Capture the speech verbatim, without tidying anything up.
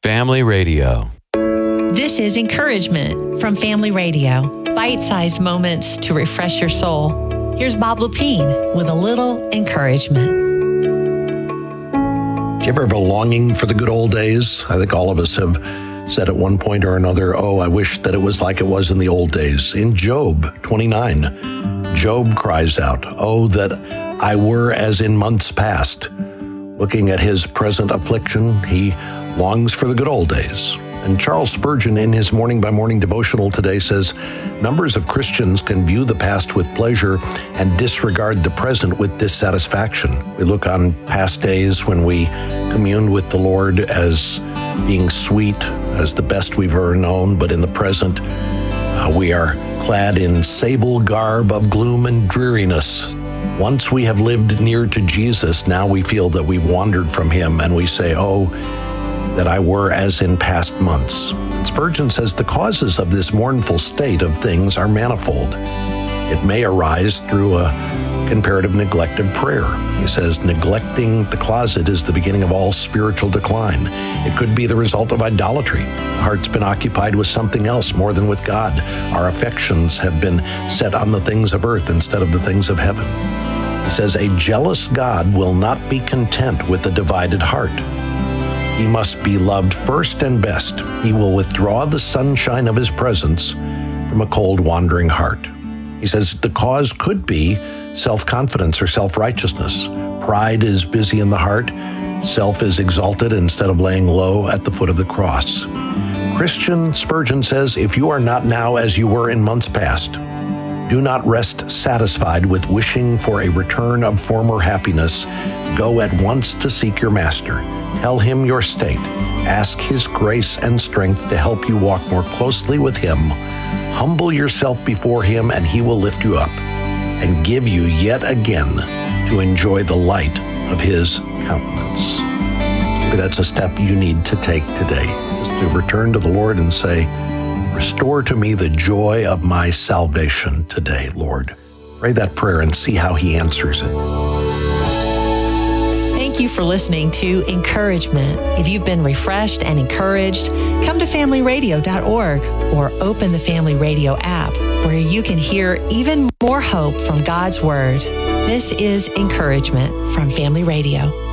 Family Radio. This is Encouragement from Family Radio. Bite-sized moments to refresh your soul. Here's Bob Lepine with a little encouragement. Do you ever have a longing for the good old days? I think all of us have said at one point or another, oh, I wish that it was like it was in the old days. In Job twenty-nine, Job cries out, oh, that I were as in months past. Looking at his present affliction, he longs for the good old days. And Charles Spurgeon, in his Morning by Morning devotional today, says, numbers of Christians can view the past with pleasure and disregard the present with dissatisfaction. We look on past days when we communed with the Lord as being sweet, as the best we've ever known, but in the present, uh, we are clad in sable garb of gloom and dreariness. Once we have lived near to Jesus, now we feel that we wandered from him, and we say, oh, that I were as in past months. And Spurgeon says the causes of this mournful state of things are manifold. It may arise through a comparative neglect of prayer. He says, neglecting the closet is the beginning of all spiritual decline. It could be the result of idolatry. The heart's been occupied with something else more than with God. Our affections have been set on the things of earth instead of the things of heaven. He says, a jealous God will not be content with a divided heart. He must be loved first and best. He will withdraw the sunshine of his presence from a cold, wandering heart. He says the cause could be self-confidence or self-righteousness. Pride is busy in the heart. Self is exalted instead of laying low at the foot of the cross. Christian, Spurgeon says, if you are not now as you were in months past, do not rest satisfied with wishing for a return of former happiness. Go at once to seek your master. Tell him your state. Ask his grace and strength to help you walk more closely with him. Humble yourself before him, and he will lift you up and give you yet again to enjoy the light of his countenance. Maybe that's a step you need to take today, is to return to the Lord and say, restore to me the joy of my salvation today, Lord. Pray that prayer and see how he answers it. Thank you for listening to Encouragement. If you've been refreshed and encouraged, come to family radio dot org or open the Family Radio app where you can hear even more hope from God's Word. This is Encouragement from Family Radio.